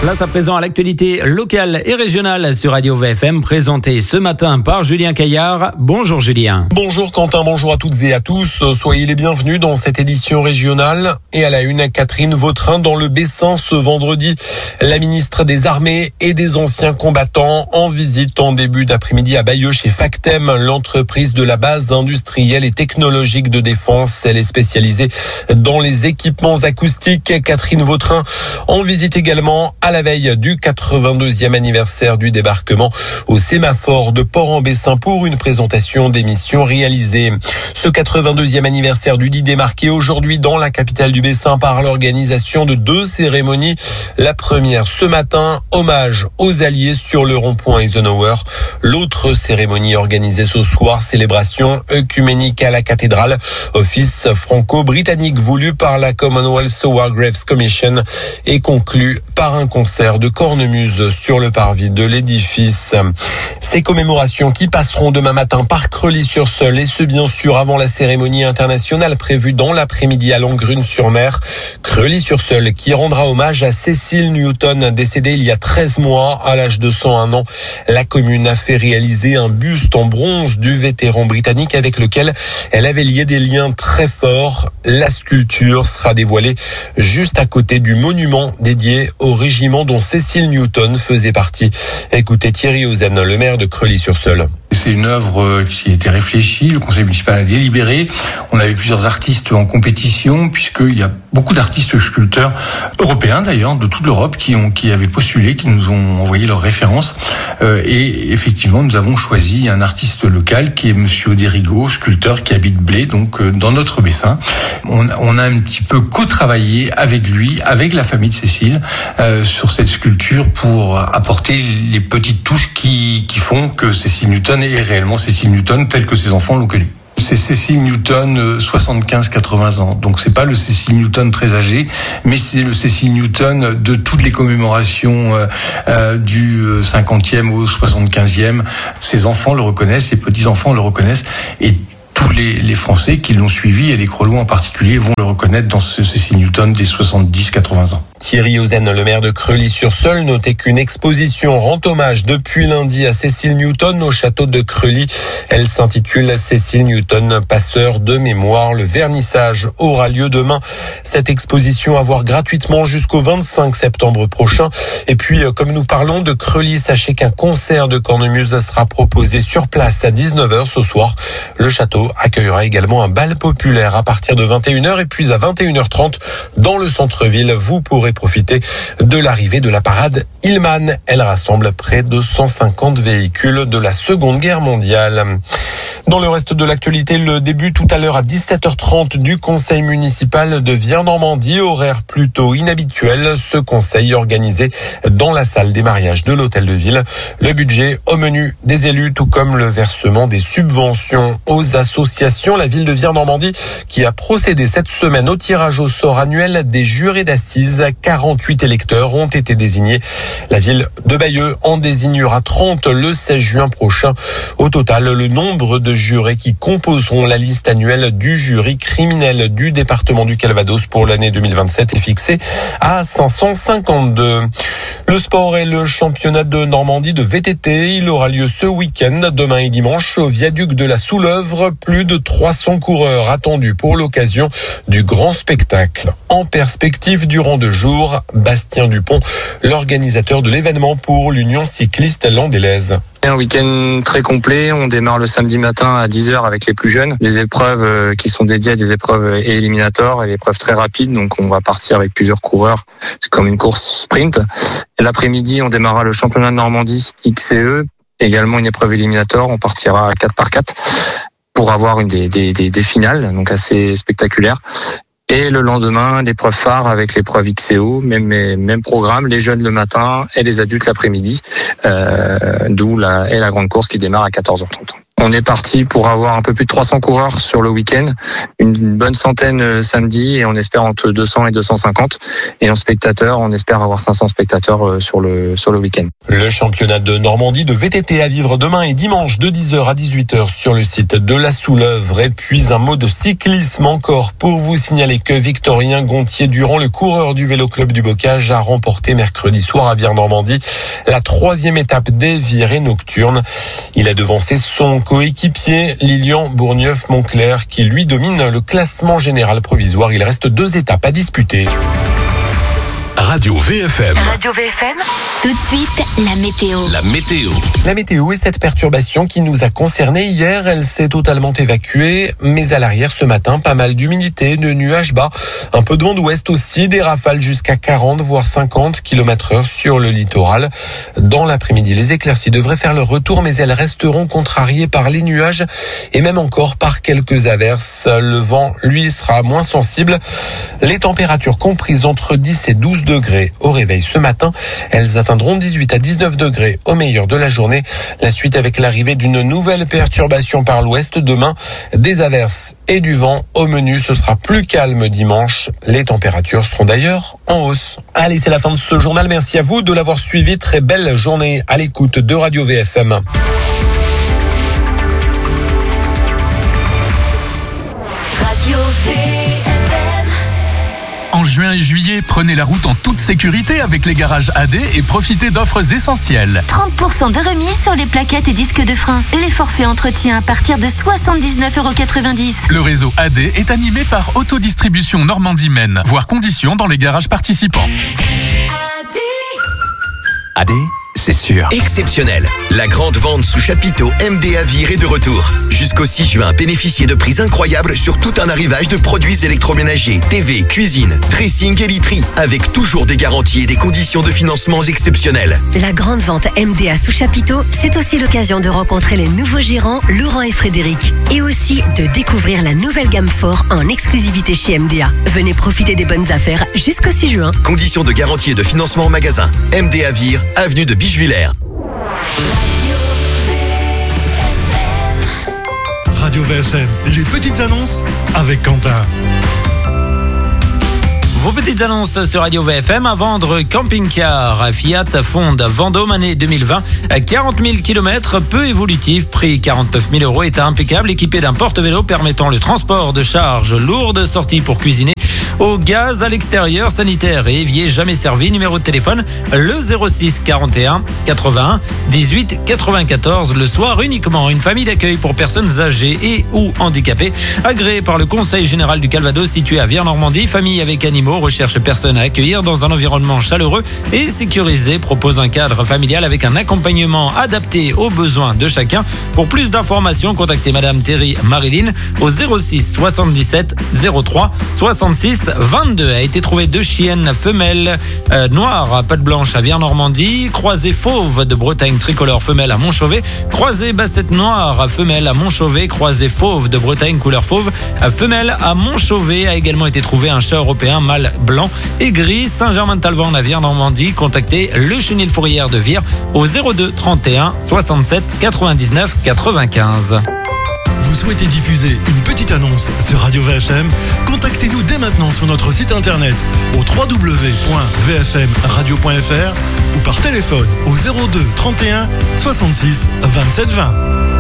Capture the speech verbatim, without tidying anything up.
Place à présent à l'actualité locale et régionale sur Radio V F M, présentée ce matin par Julien Caillard. Bonjour Julien. Bonjour Quentin, bonjour à toutes et à tous. Soyez les bienvenus dans cette édition régionale. Et à la une, Catherine Vautrin dans le Bessin ce vendredi. La ministre des Armées et des Anciens Combattants en visite en début d'après-midi à Bayeux chez Factem, l'entreprise de la base industrielle et technologique de défense. Elle est spécialisée dans les équipements acoustiques. Catherine Vautrin en visite également à la veille du quatre-vingt-deuxième anniversaire du débarquement au sémaphore de Port-en-Bessin pour une présentation d'émissions réalisées. Ce quatre-vingt-deuxième anniversaire du D-Day marqué aujourd'hui dans la capitale du Bessin par l'organisation de deux cérémonies. La première ce matin, hommage aux Alliés sur le rond-point Eisenhower. L'autre cérémonie organisée ce soir, célébration œcuménique à la cathédrale, office franco-britannique voulu par la Commonwealth War Graves Commission et conclu par un concert de cornemuse sur le parvis de l'édifice. Ces commémorations qui passeront demain matin par Creully-sur-Seulles et ce bien sûr avant la cérémonie internationale prévue dans l'après-midi à Langrune-sur-Mer. Creully-sur-Seulles qui rendra hommage à Cecil Newton, décédée il y a treize mois à l'âge de cent un ans. La commune a fait réaliser un buste en bronze du vétéran britannique avec lequel elle avait lié des liens très forts. La sculpture sera dévoilée juste à côté du monument dédié au régiment dont Cecil Newton faisait partie. Écoutez Thierry Ozen, le maire de Creully-sur-Seulles. C'est une œuvre qui a été réfléchie, le conseil municipal a délibéré. On avait plusieurs artistes en compétition, puisqu'il y a beaucoup d'artistes sculpteurs européens d'ailleurs, de toute l'Europe, qui ont qui avaient postulé, qui nous ont envoyé leurs références. Euh, et effectivement, nous avons choisi un artiste local qui est Monsieur Derigo, sculpteur qui habite Blé, donc euh, dans notre Bessin. On, on a un petit peu co-travaillé avec lui, avec la famille de Cécile, euh, sur cette sculpture pour apporter les petites touches qui, qui font que Cécile Newton est réellement Cécile Newton tel que ses enfants l'ont connu. C'est Cécile Newton soixante-quinze quatre-vingts ans. Donc c'est pas le Cécile Newton très âgé, mais c'est le Cécile Newton de toutes les commémorations euh, euh, du cinquantième au soixante-quinzième. Ses enfants le reconnaissent, ses petits-enfants le reconnaissent et tous les, les Français qui l'ont suivi et les Crelois en particulier vont le reconnaître dans ce Cécile Newton des soixante-dix quatre-vingts ans. Thierry Ozen, le maire de Creully-sur-Seulles, notait qu'une exposition rend hommage depuis lundi à Cecil Newton au château de Creully. Elle s'intitule Cecil Newton, passeur de mémoire. Le vernissage aura lieu demain. Cette exposition à voir gratuitement jusqu'au vingt-cinq septembre prochain. Et puis, comme nous parlons de Creully, sachez qu'un concert de cornemuse sera proposé sur place à dix-neuf heures ce soir. Le château accueillera également un bal populaire à partir de vingt et une heures et puis à vingt et une heures trente dans le centre-ville. Vous pourrez profiter de l'arrivée de la parade Hillman. Elle rassemble près de cent cinquante véhicules de la Seconde Guerre mondiale. Dans le reste de l'actualité, le début tout à l'heure à dix-sept heures trente du conseil municipal de Viens-Normandie, horaire plutôt inhabituel. Ce conseil organisé dans la salle des mariages de l'hôtel de ville. Le budget au menu des élus, tout comme le versement des subventions aux associations. La ville de Viens-Normandie qui a procédé cette semaine au tirage au sort annuel des jurés d'assises. quarante-huit électeurs ont été désignés. La ville de Bayeux en désignera trente le seize juin prochain. Au total, le nombre de jurés qui composeront la liste annuelle du jury criminel du département du Calvados pour l'année deux mille vingt-sept est fixé à cinq cent cinquante-deux. Le sport et le championnat de Normandie de V T T, il aura lieu ce week-end, demain et dimanche, au viaduc de la Soulœuvre. Plus de trois cents coureurs attendus pour l'occasion du grand spectacle. En perspective durant deux jours, Bastien Dupont, l'organisateur de l'événement pour l'Union cycliste landaise. Un week-end très complet, on démarre le samedi matin à dix heures avec les plus jeunes, des épreuves qui sont dédiées à des épreuves éliminatoires et l'épreuve très rapide, donc on va partir avec plusieurs coureurs, c'est comme une course sprint. Et l'après-midi, on démarrera le championnat de Normandie X C E, également une épreuve éliminatoire, on partira à quatre par quatre pour avoir une des, des, des, des finales, donc assez spectaculaires. Et le lendemain, l'épreuve phare avec l'épreuve X C O, même, même programme, les jeunes le matin et les adultes l'après-midi, euh, d'où la, et la grande course qui démarre à quatorze heures trente. On est parti pour avoir un peu plus de trois cents coureurs sur le week-end, une bonne centaine samedi et on espère entre deux cents et deux cent cinquante. Et en spectateurs, on espère avoir cinq cents spectateurs sur le, sur le week-end. Le championnat de Normandie de V T T à vivre demain et dimanche de dix heures à dix-huit heures sur le site de la Souleuvre. Et puis un mot de cyclisme encore pour vous signaler que Victorien Gontier-Durand, le coureur du Vélo Club du Bocage, a remporté mercredi soir à Vire-Normandie la troisième étape des virées nocturnes. Il a devancé son coéquipier Lilian Bourgneuf-Moncler qui lui domine le classement général provisoire. Il reste deux étapes à disputer. Radio V F M. Radio V F M. Tout de suite, la météo. La météo. La météo est cette perturbation qui nous a concernés hier. Elle s'est totalement évacuée. Mais à l'arrière ce matin, pas mal d'humidité, de nuages bas. Un peu de vent d'ouest aussi, des rafales jusqu'à quarante voire cinquante kilomètres heure sur le littoral. Dans l'après-midi, les éclaircies devraient faire leur retour, mais elles resteront contrariées par les nuages et même encore par quelques averses. Le vent, lui, sera moins sensible. Les températures comprises entre dix et douze degrés au réveil ce matin. Elles atteindront dix-huit à dix-neuf degrés au meilleur de la journée. La suite avec l'arrivée d'une nouvelle perturbation par l'ouest demain. Des averses et du vent au menu. Ce sera plus calme dimanche. Les températures seront d'ailleurs en hausse. Allez, c'est la fin de ce journal. Merci à vous de l'avoir suivi. Très belle journée à l'écoute de Radio V F M. Radio V F M. En juin et juillet, prenez la route en toute sécurité avec les garages A D et profitez d'offres essentielles. trente pour cent de remise sur les plaquettes et disques de frein. Les forfaits entretien à partir de soixante-dix-neuf euros quatre-vingt-dix. Le réseau A D est animé par Autodistribution Normandie-Maine. Voir conditions dans les garages participants. A D, c'est sûr. Exceptionnel. La grande vente sous chapiteau M D A Vire est de retour. Jusqu'au six juin, bénéficiez de prix incroyables sur tout un arrivage de produits électroménagers, T V, cuisine, dressing et literie, avec toujours des garanties et des conditions de financement exceptionnelles. La grande vente M D A sous chapiteau, c'est aussi l'occasion de rencontrer les nouveaux gérants Laurent et Frédéric, et aussi de découvrir la nouvelle gamme Fort en exclusivité chez M D A. Venez profiter des bonnes affaires jusqu'au six juin. Conditions de garantie et de financement en magasin. M D A Vire, avenue de Bichevillers. Radio V F M, les petites annonces avec Quentin. Vos petites annonces sur Radio V F M. À vendre camping-car Fiat Fonde Vendôme année deux mille vingt. quarante mille kilomètres, peu évolutif. Prix quarante-neuf mille euros. État impeccable. Équipé d'un porte-vélo permettant le transport de charges lourdes. Sortie pour cuisiner. Au gaz, à l'extérieur, sanitaire et évier jamais servi. Numéro de téléphone, le zéro six quarante et un quatre-vingt-un dix-huit quatre-vingt-quatorze. Le soir uniquement. Une famille d'accueil pour personnes âgées et ou handicapées. Agréée par le Conseil général du Calvados, situé à Vire-Normandie. Famille avec animaux, recherche personne à accueillir dans un environnement chaleureux et sécurisé. Propose un cadre familial avec un accompagnement adapté aux besoins de chacun. Pour plus d'informations, contactez Madame Thierry Marilyn au zéro six soixante-dix-sept zéro trois soixante-six vingt-deux. A été trouvé deux chiennes femelles euh, noires, pattes blanches à Vire-Normandie, croisée fauve de Bretagne tricolore femelle à Montchauvet, croisée bassette noire femelle à Montchauvet, croisée fauve de Bretagne couleur fauve femelle à Montchauvet. A également été trouvé un chat européen mâle blanc et gris. Saint-Germain-de-Talvan à Vire-Normandie. Contactez le Chenil Fourrière de Vire au zéro deux trente et un soixante-sept quatre-vingt-dix-neuf quatre-vingt-quinze. Vous souhaitez diffuser une petite annonce sur Radio V F M? Contactez-nous dès maintenant sur notre site internet au w w w point v f m radio point f r ou par téléphone au zéro deux trente et un soixante-six vingt-sept vingt.